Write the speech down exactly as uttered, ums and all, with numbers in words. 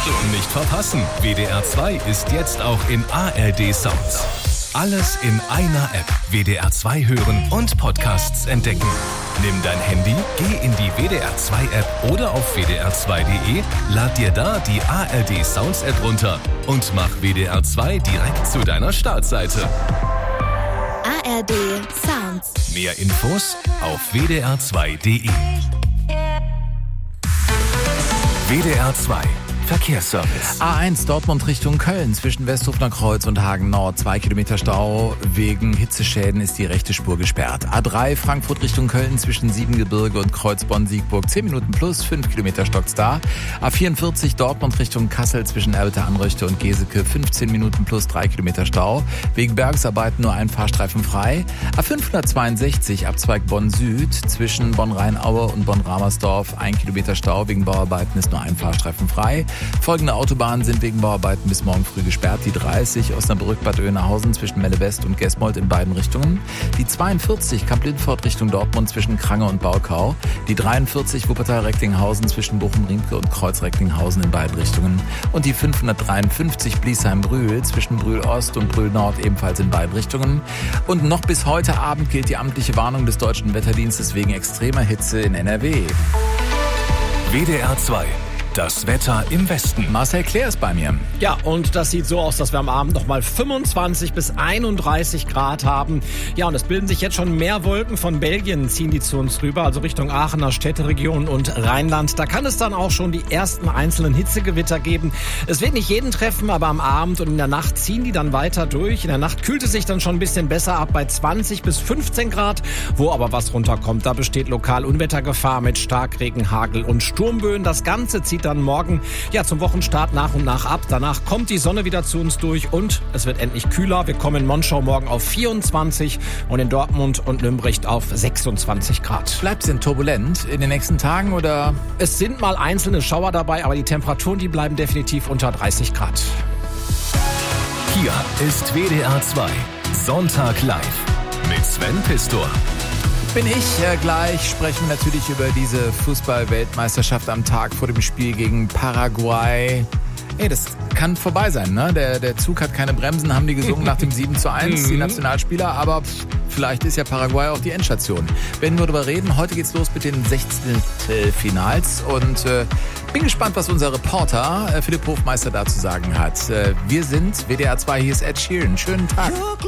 Nicht verpassen, W D R zwei ist jetzt auch in A R D Sounds. Alles in einer App. W D R zwei hören und Podcasts entdecken. Nimm dein Handy, geh in die W D R zwei App oder auf w d r zwei punkt d e, lad dir da die A R D Sounds App runter und mach W D R zwei direkt zu deiner Startseite. A R D Sounds. Mehr Infos auf w d r zwei punkt d e. W D R zwei Verkehrsservice. A eins Dortmund Richtung Köln zwischen Westhofener Kreuz und Hagen Nord. Zwei Kilometer Stau. Wegen Hitzeschäden ist die rechte Spur gesperrt. A drei Frankfurt Richtung Köln zwischen Siebengebirge und Kreuzbonn-Siegburg. Zehn Minuten plus, fünf Kilometer stockt's da. A vierundvierzig Dortmund Richtung Kassel zwischen Erlte-Anröchte und Geseke. fünfzehn Minuten plus, drei Kilometer Stau. Wegen Bergsarbeiten nur ein Fahrstreifen frei. A fünfhundertzweiundsechzig Abzweig Bonn Süd zwischen Bonn-Rheinaue und Bonn-Ramersdorf. Ein Kilometer Stau. Wegen Bauarbeiten ist nur ein Fahrstreifen frei. Folgende Autobahnen sind wegen Bauarbeiten bis morgen früh gesperrt. Die dreißig Osnabrück-Bad Oeynhausen zwischen Melle West und Gesmold in beiden Richtungen. Die zweiundvierzig Kamp-Lindfort Richtung Dortmund zwischen Krange und Baukau. Die dreiundvierzig Wuppertal-Recklinghausen zwischen Bochum-Riemke und Kreuz-Recklinghausen in beiden Richtungen. Und die fünfhundertdreiundfünfzig Bliesheim-Brühl zwischen Brühl-Ost und Brühl-Nord ebenfalls in beiden Richtungen. Und noch bis heute Abend gilt die amtliche Warnung des Deutschen Wetterdienstes wegen extremer Hitze in N R W. W D R zwei. Das Wetter im Westen. Marcel Claire ist bei mir. Ja, und das sieht so aus, dass wir am Abend nochmal fünfundzwanzig bis einunddreißig Grad haben. Ja, und es bilden sich jetzt schon mehr Wolken. Von Belgien ziehen die zu uns rüber, also Richtung Aachener Städteregion und Rheinland. Da kann es dann auch schon die ersten einzelnen Hitzegewitter geben. Es wird nicht jeden treffen, aber am Abend und in der Nacht ziehen die dann weiter durch. In der Nacht kühlt es sich dann schon ein bisschen besser ab bei zwanzig bis fünfzehn Grad. Wo aber was runterkommt, da besteht lokal Unwettergefahr mit Starkregen, Hagel und Sturmböen. Das Ganze zieht dann morgen ja zum Wochenstart nach und nach ab. Danach kommt die Sonne wieder zu uns durch und es wird endlich kühler. Wir kommen in Monschau morgen auf vierundzwanzig und in Dortmund und Nürnberg auf sechsundzwanzig Grad. Bleibt es denn turbulent in den nächsten Tagen oder? Es sind mal einzelne Schauer dabei, aber die Temperaturen, die bleiben definitiv unter dreißig Grad. Hier ist W D R zwei Sonntag live mit Sven Pistor. Bin ich. Äh, gleich sprechen wir natürlich über diese Fußball-Weltmeisterschaft am Tag vor dem Spiel gegen Paraguay. Ey, das kann vorbei sein, ne? Der, der Zug hat keine Bremsen, haben die gesungen nach dem sieben zu eins, die Nationalspieler. Aber pff, vielleicht ist ja Paraguay auch die Endstation. Werden wir darüber reden. Heute geht's los mit den Sechzehntelfinals. Und äh, bin gespannt, was unser Reporter äh, Philipp Hofmeister dazu sagen hat. Äh, wir sind W D R zwei, hier ist Ed Sheeran. Schönen Tag.